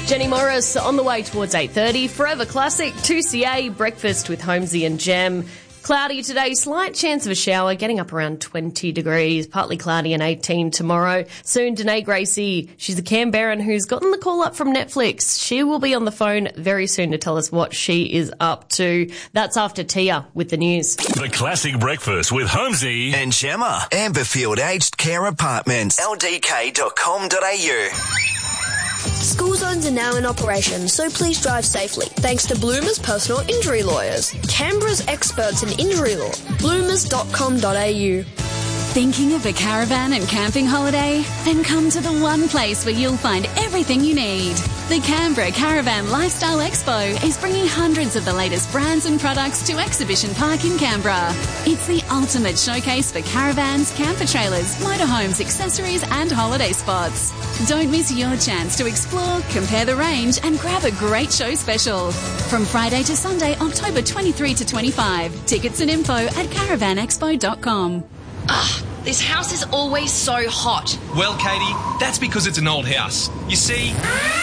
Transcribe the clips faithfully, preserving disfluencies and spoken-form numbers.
Jenny Morris on the way towards eight thirty. Forever Classic, two C A, breakfast with Holmesy and Jem. Cloudy today, slight chance of a shower, getting up around twenty degrees, partly cloudy and eighteen tomorrow. Soon, Danae Gracie, she's the Canberran who's gotten the call up from Netflix. She will be on the phone very soon to tell us what she is up to. That's after Tia with the news. The Classic Breakfast with Holmesy and Gemma. Amberfield Aged Care Apartments. L D K dot com dot A U. School zones are now in operation, so please drive safely. Thanks to Bloomers Personal Injury Lawyers, Canberra's experts in injury law. bloomers dot com dot A U. Thinking of a caravan and camping holiday? Then come to the one place where you'll find everything you need. The Canberra Caravan Lifestyle Expo is bringing hundreds of the latest brands and products to Exhibition Park in Canberra. It's the ultimate showcase for caravans, camper trailers, motorhomes, accessories and holiday spots. Don't miss your chance to explore, compare the range and grab a great show special. From Friday to Sunday, October twenty-third to twenty-fifth. Tickets and info at caravan expo dot com. Ugh, this house is always so hot. Well, Katie, that's because it's an old house. You see...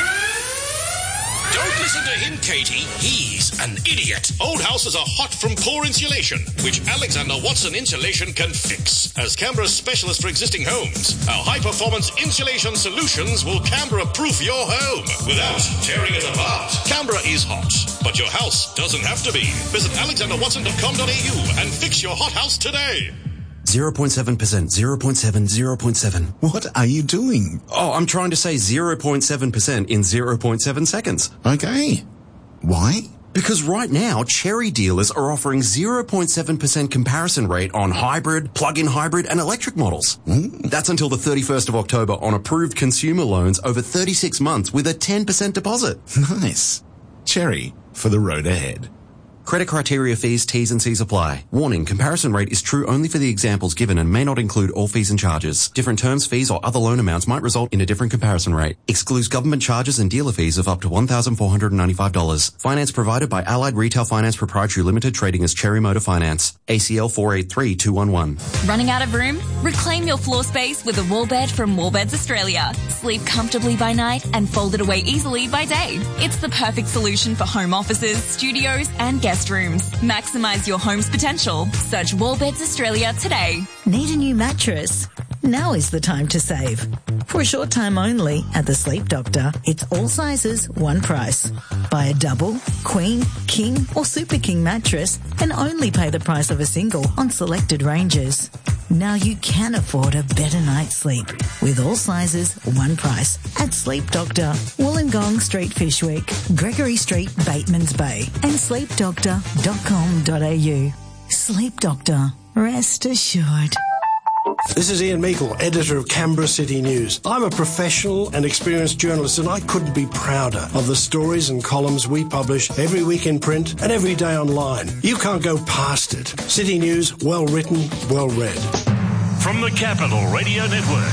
Don't listen to him, Katie. He's an idiot. Old houses are hot from poor insulation, which Alexander Watson Insulation can fix. As Canberra's specialist for existing homes, our high-performance insulation solutions will Canberra-proof your home without tearing it apart. Canberra is hot, but your house doesn't have to be. Visit alexander watson dot com dot A U and fix your hot house today. zero point seven percent, zero point seven, zero point seven. What are you doing? Oh, I'm trying to say zero point seven percent in zero point seven seconds. Okay. Why? Because right now, Cherry dealers are offering zero point seven percent comparison rate on hybrid, plug-in hybrid and electric models. Mm. That's until the thirty-first of October on approved consumer loans over thirty-six months with a ten percent deposit. Nice. Cherry for the road ahead. Credit criteria, fees, T's and C's apply. Warning, comparison rate is true only for the examples given and may not include all fees and charges. Different terms, fees or other loan amounts might result in a different comparison rate. Excludes government charges and dealer fees of up to one thousand four hundred ninety-five dollars. Finance provided by Allied Retail Finance Proprietary Limited, trading as Cherry Motor Finance. A C L four eight three two one one. Running out of room? Reclaim your floor space with a wall bed from Wallbeds Australia. Sleep comfortably by night and fold it away easily by day. It's the perfect solution for home offices, studios and guest rooms. Maximise your home's potential. Search Wallbeds Australia today. Need a new mattress? Now is the time to save. For a short time only at the Sleep Doctor, it's all sizes, one price. Buy a double, queen, king or super king mattress and only pay the price of a single on selected ranges. Now you can afford a better night's sleep with all sizes, one price at Sleep Doctor, Wollongong Street, Fishwick, Gregory Street, Batemans Bay and sleep doctor dot com dot A U. Sleep Doctor, rest assured. This is Ian Meikle, editor of Canberra City News. I'm a professional and experienced journalist and I couldn't be prouder of the stories and columns we publish every week in print and every day online. You can't go past it. City News, well written, well read. From the Capital Radio Network,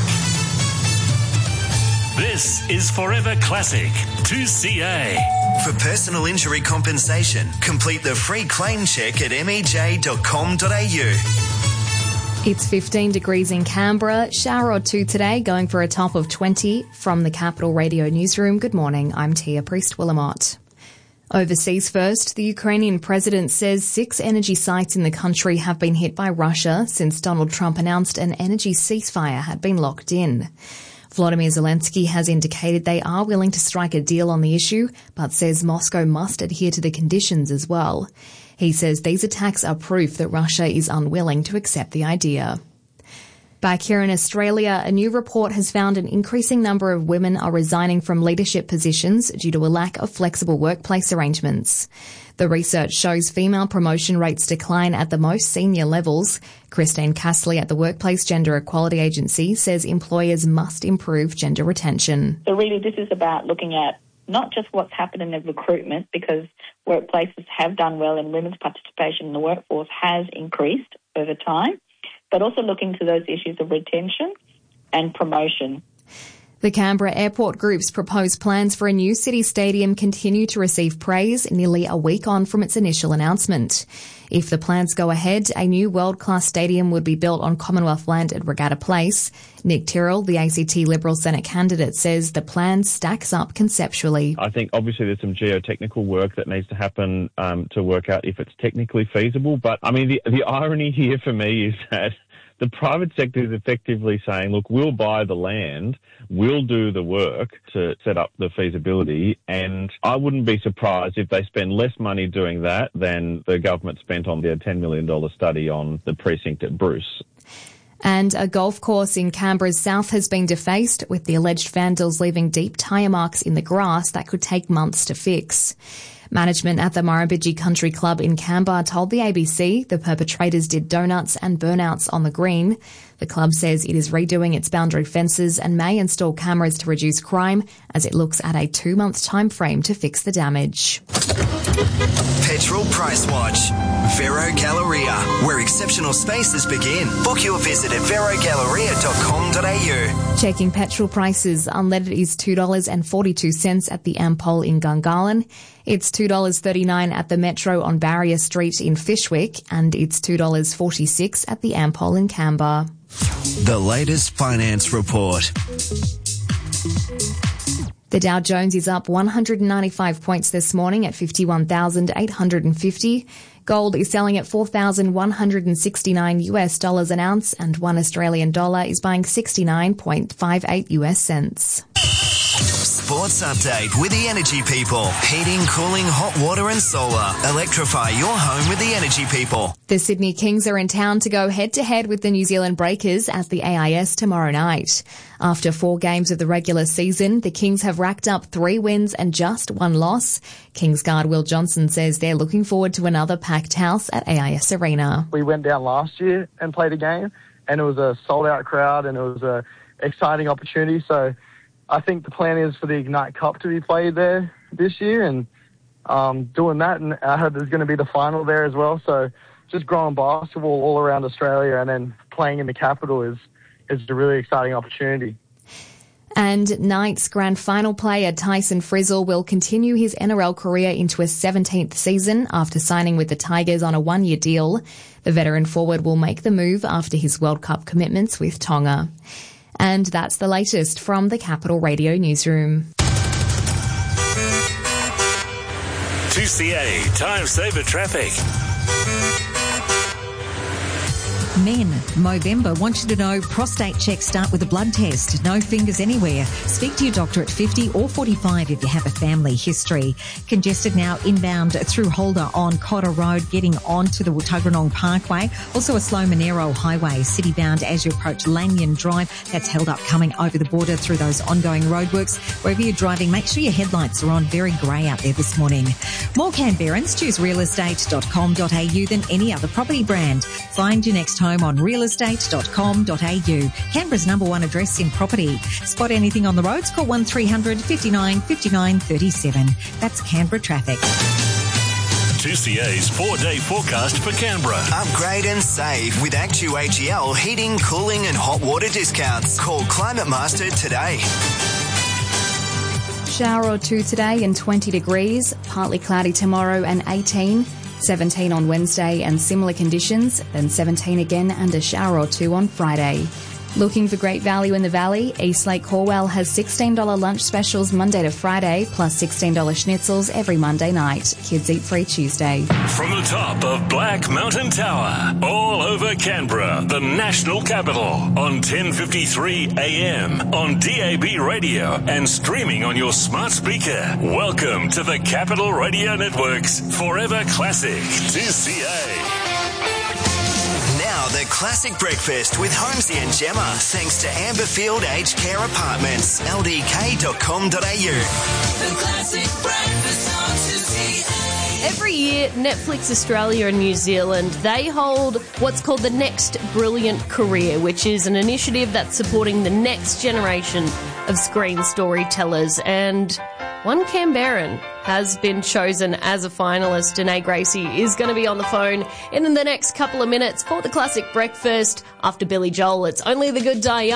this is Forever Classic two C A. For personal injury compensation, complete the free claim check at m e j dot com dot A U. It's fifteen degrees in Canberra, shower or two today, going for a top of twenty. From the Capital Radio Newsroom, good morning, I'm Tia Priest-Willamott. Overseas first, the Ukrainian president says six energy sites in the country have been hit by Russia since Donald Trump announced an energy ceasefire had been locked in. Volodymyr Zelensky has indicated they are willing to strike a deal on the issue, but says Moscow must adhere to the conditions as well. He says these attacks are proof that Russia is unwilling to accept the idea. Back here in Australia, a new report has found an increasing number of women are resigning from leadership positions due to a lack of flexible workplace arrangements. The research shows female promotion rates decline at the most senior levels. Christine Castley at the Workplace Gender Equality Agency says employers must improve gender retention. So really this is about looking at not just what's happened in the recruitment, because workplaces have done well and women's participation in the workforce has increased over time, but also looking to those issues of retention and promotion. The Canberra Airport Group's proposed plans for a new city stadium continue to receive praise nearly a week on from its initial announcement. If the plans go ahead, a new world-class stadium would be built on Commonwealth land at Regatta Place. Nick Tyrrell, the A C T Liberal Senate candidate, says the plan stacks up conceptually. I think obviously there's some geotechnical work that needs to happen um, to work out if it's technically feasible. But, I mean, the, the irony here for me is that the private sector is effectively saying, look, we'll buy the land, we'll do the work to set up the feasibility, and I wouldn't be surprised if they spend less money doing that than the government spent on their ten million dollars study on the precinct at Bruce. And a golf course in Canberra's south has been defaced, with the alleged vandals leaving deep tyre marks in the grass that could take months to fix. Management at the Murrumbidgee Country Club in Canberra told the A B C the perpetrators did donuts and burnouts on the green. The club says it is redoing its boundary fences and may install cameras to reduce crime as it looks at a two-month time frame to fix the damage. Petrol Price Watch. Vero Galleria, where exceptional spaces begin. Book your visit at vero galleria dot com dot a u. Checking petrol prices, unleaded is two dollars forty-two at the Ampol in Gungahlin. It's two dollars thirty-nine at the Metro on Barrier Street in Fyshwick, and it's two dollars forty-six at the Ampol in Canberra. The latest finance report. The Dow Jones is up one hundred ninety-five points this morning at fifty-one thousand eight hundred fifty. Gold is selling at four thousand one hundred sixty-nine US dollars an ounce, and one Australian dollar is buying sixty-nine point five eight US cents. Sports update with the Energy People. Heating, cooling, hot water and solar. Electrify your home with the Energy People. The Sydney Kings are in town to go head-to-head with the New Zealand Breakers at the A I S tomorrow night. After four games of the regular season, the Kings have racked up three wins and just one loss. Kings guard Will Johnson says they're looking forward to another packed house at A I S Arena. We went down last year and played a game, and it was a sold-out crowd, and it was an exciting opportunity. So I think the plan is for the Ignite Cup to be played there this year, and um, doing that, and I heard there's going to be the final there as well. So just growing basketball all around Australia and then playing in the capital is, is a really exciting opportunity. And Knights grand final player Tyson Frizzell will continue his N R L career into a seventeenth season after signing with the Tigers on a one-year deal. The veteran forward will make the move after his World Cup commitments with Tonga. And that's the latest from the Capital Radio Newsroom. two C A Time Saver Traffic. Men, Movember wants you to know prostate checks start with a blood test. No fingers anywhere. Speak to your doctor at fifty or forty-five if you have a family history. Congested now inbound through Holder on Cotter Road, getting onto the Tuggeranong Parkway. Also a slow Monero Highway, city-bound as you approach Lanyon Drive. That's held up coming over the border through those ongoing roadworks. Wherever you're driving, make sure your headlights are on. Very grey out there this morning. More Canberrans, choose real estate dot com dot a u than any other property brand. Find your next home on real estate dot com dot a u. Canberra's number one address in property. Spot anything on the roads, call one three hundred fifty-nine fifty-nine thirty-seven. That's Canberra traffic. two C A's four-day forecast for Canberra. Upgrade and save with Actu A G L heating, cooling and hot water discounts. Call Climate Master today. Shower or two today and twenty degrees. Partly cloudy tomorrow and eighteen. seventeen on Wednesday and similar conditions, then seventeen again and a shower or two on Friday. Looking for great value in the Valley? Eastlake Corwell has sixteen dollars lunch specials Monday to Friday, plus sixteen dollars schnitzels every Monday night. Kids eat free Tuesday. From the top of Black Mountain Tower, all over Canberra, the national capital, on ten fifty-three A M, on D A B radio, and streaming on your smart speaker. Welcome to the Capital Radio Network's Forever Classic two C A. Now the Classic Breakfast with Holmesy and Gemma, thanks to Amberfield Aged Care Apartments, L D K dot com dot a u. The Classic Breakfast on two C A. Every year, Netflix Australia and New Zealand, they hold what's called the Next Brilliant Career, which is an initiative that's supporting the next generation of screen storytellers. And one Canberran has been chosen as a finalist. Danae Gracie is going to be on the phone in the next couple of minutes for the Classic Breakfast after Billy Joel. It's Only the Good Die Young.